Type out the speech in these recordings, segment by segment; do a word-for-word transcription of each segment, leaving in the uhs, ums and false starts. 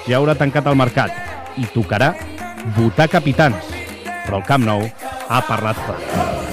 ja haurà tancat el mercat i tocarà votar capitans. Però el Camp Nou ha parlat clar.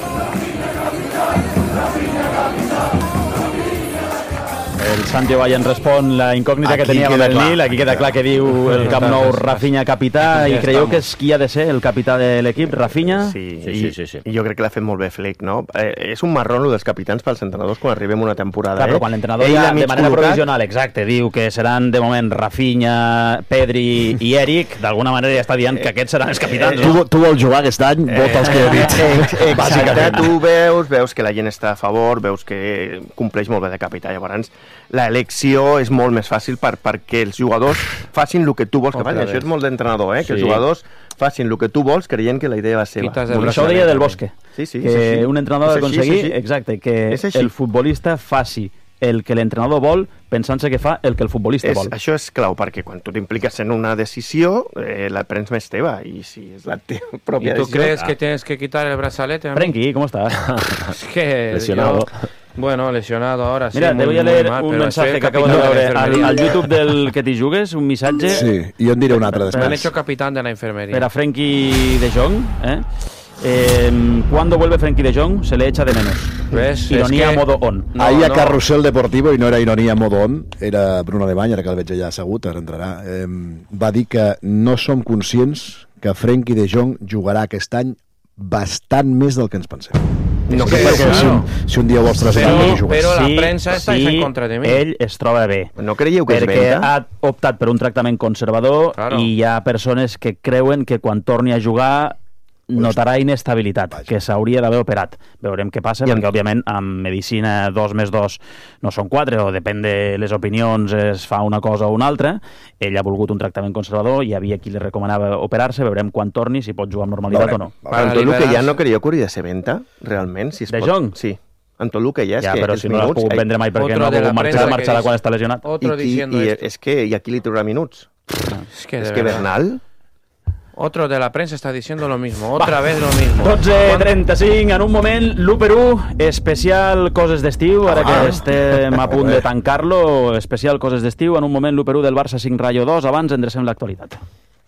El Santi Vall ens respon la incògnita Aquí que teníem amb queda el clar. Nil. Aquí queda clar que diu el Camp Nou Rafinha capità. I creieu que és qui ha de ser el capità de l'equip, Rafinha? Sí, Sí, i, sí, sí, sí. I jo crec que l'ha fet molt bé Flick, no? Eh, és un marrón, lo dels capitans pels entrenadors quan arribem una temporada. Clar, eh? però quan l'entrenador Ell ja a mig de manera col·locat, provisional, exacte, diu que seran de moment Rafinha, Pedri i Eric, d'alguna manera ja està dient que aquests seran els capitans. Tu, tu vols jugar aquest any, vota els que he dit. Eh, exacte, Bàsicament. tu veus, veus que la gent està a favor, veus que compleix molt bé de capità. Llavors, l'elecció és molt més fàcil per, perquè els jugadors facin el que tu vols que facin. Això és molt d'entrenador, eh? Que els Sí. jugadors facin el que tu vols creient que la idea va seva. Quitas del Bueno, això ho deia del Bosque, Sí, sí, que és així. un entrenador ha És així, d'aconseguir, és així. exacte, que És així. el futbolista faci el que l'entrenador vol pensant-se que fa el que el futbolista És, vol. això és clau, perquè quan tu t'impliques en una decisió, eh, la prens més teva, i si és la teva ¿Y pròpia tú decisió... crees que tienes que quitar el brazalete? Frenkie, ¿cómo estás? Es que Lesionado. yo- bueno, lesionado ahora sí. Mira, muy, te voy a muy leer mal, un pero soy mensaje el que acabo de capitán la veure al, enfermería. al YouTube del que t'hi jugues, un missatge Sí, i jo en diré un altre Me han després. hecho capitán de la enfermería. per a Frenkie de Jong. ¿eh? Eh, ¿Cuándo vuelve Frenkie de Jong? Se le echa de menos. ¿Ves? Ironía Es que- modo on. No, Ahir a no. Carrusel Deportivo, i no era ironia modo on, era Bruno Alemany, ara que el veig allà assegut, ara entrarà, eh, va dir que no som conscients que Frenkie de Jong jugarà aquest any bastant més del que ens pensem. No que- creieu Perquè que, si, un, si un dia vols traslladar, Però- no jugues. però la premsa està en contra de mi. Ell es troba bé. no creieu que és Perquè venda? ha optat per un tractament conservador Claro. i hi ha persones que creuen que quan torni a jugar notarà inestabilitat, Vaja. que s'hauria d'haver operat. Veurem què passa, I perquè amb- òbviament amb medicina dos més dos no són quatre, o depèn de les opinions es fa una cosa o una altra. Ell ha volgut un tractament conservador, hi havia qui li recomanava operar-se, veurem quan torni, si pot jugar amb normalitat o no. Però amb tot el que hi ha no creieu que hauria de ser venda, realment? Si es De pot... Jong? Sí. Amb tot el que hi ha, és Ja, que però els si no l'has minuts... pogut ai, vendre mai perquè Otro no ha de la pogut marxar, prensa que marxarà dice- quan està lesionat. Otro i, qui, diciendo i esto. és que i a qui li traurà minuts? Es que, de és que verdad. Bernal... Otro de la prensa está diciendo lo mismo. Otra vez lo mismo. dotze trenta-cinc, en un moment, l'u per u, especial coses d'estiu, ara que estem a punt de tancar-lo, especial coses d'estiu, en un moment l'u per u del Barça cinc Rayo dos, abans endrecem l'actualitat.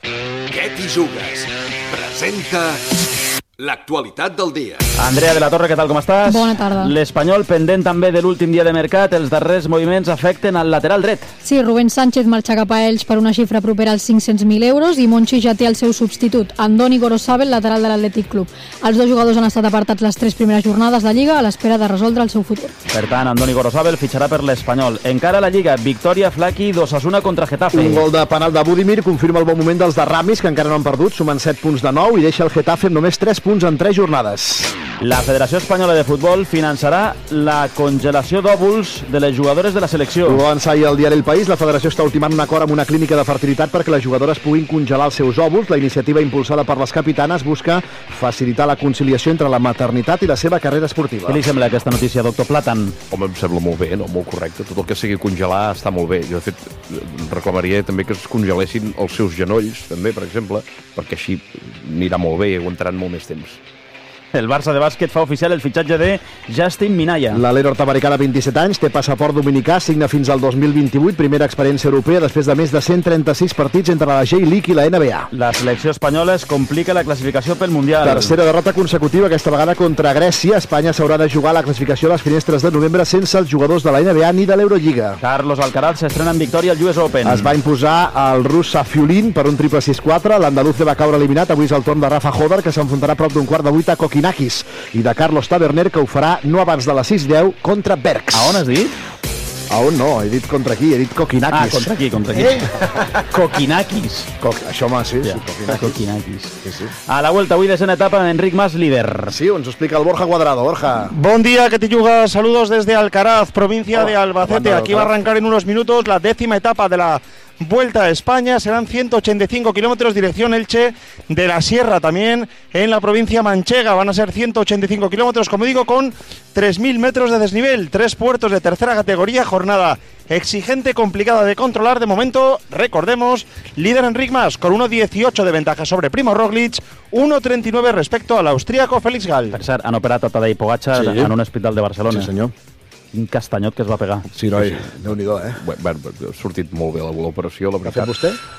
Què t'hi jugues? Presenta l'actualitat del dia. Andrea de la Torre, què tal, com estàs? Bona tarda. L'Espanyol, pendent també de l'últim dia de mercat, els darrers moviments afecten al lateral dret. Sí, Rubén Sánchez marxa cap a Elx per una xifra propera als cinc-cents mil euros i Monchi ja té el seu substitut, Andoni Gorosabel, lateral de l'Atlètic Club. Els dos jugadors han estat apartats les tres primeres jornades de Lliga a l'espera de resoldre el seu futur. Per tant, Andoni Gorosabel fitxarà per l'Espanyol. Encara a la Lliga, victòria Flaqui d'Osasuna contra Getafe. Un gol de penal de Budimir confirma el bon moment dels de Ramis, que encara no han perdut, sumen set punts de nou i deixa el Getafe amb només tres punts en tres jornades. La Federació Espanyola de Futbol finançarà la congelació d'òvuls de les jugadores de la selecció. Ho va avançar ahir al diari El País. La federació està ultimant un acord amb una clínica de fertilitat perquè les jugadores puguin congelar els seus òvuls. La iniciativa impulsada per les capitanes busca facilitar la conciliació entre la maternitat i la seva carrera esportiva. Què li sembla aquesta notícia, doctor Platan? Home, em sembla molt bé, no? Molt correcte. Tot el que sigui congelar està molt bé. Jo, de fet, reclamaria també que es congelessin els seus genolls, també, per exemple, perquè així anirà molt bé i aguantaran molt més temps. El Barça de bàsquet fa oficial el fitxatge de Justin Minaya. L'alero norte-americà de vint-i-set anys té passaport dominicà, signa fins al dos mil vint-i-vuit, primera experiència europea després de més de cent trenta-sis partits entre la J-League i la N B A. La selecció espanyola es complica la classificació pel Mundial. Tercera derrota consecutiva, aquesta vegada contra Grècia. Espanya s'haurà de jugar la classificació a les finestres de novembre sense els jugadors de la N B A ni de l'Eurolliga. Carlos Alcaraz s'estrena en victòria al U S Open. Es va imposar el rus Safiulin per un triple sis quatre. L'andaluz va caure eliminat. Avui és el torn de Rafa Hodar, que s'enfrontarà a prop d'un quart de vuit a Kokinakis, i de Carlos Taverner, que ho farà no abans de les sis deu contra Bergs. A on has dit? A on no? He dit contra qui? He dit Kokinakis. Ah, contra qui, contra qui? Eh? Kokinakis. Co això, home, sí, Ja, sí, Kokinakis. Kokinakis. Sí, sí. A la vuelta, avui desena etapa, Enric Mas, líder. Sí, ens ho explica el Borja Cuadrado. Borja. Buen día, que te yugas. Saludos desde Alcaraz, provincia de Albacete. Aquí va a arrancar en unos minutos la décima etapa de la Vuelta a España. Serán ciento ochenta y cinco kilómetros, dirección Elche de la Sierra, también en la provincia manchega. Van a ser ciento ochenta y cinco kilómetros, como digo, con tres mil metros de desnivel, tres puertos de tercera categoría, jornada exigente, complicada de controlar. De momento, recordemos, líder Enric Mas con uno dieciocho de ventaja sobre Primo Roglic, uno treinta y nueve respecto al austríaco Félix Gal. Per cert, han operat a Tadej Pogacar Sí. en un hospital de Barcelona. Sí, senyor. Quin castanyot que es va pegar. Sí, noi, Déu-n'hi-do, eh? Bé, bé, ha sortit molt bé l'operació, la L'ha fet veritat. vostè?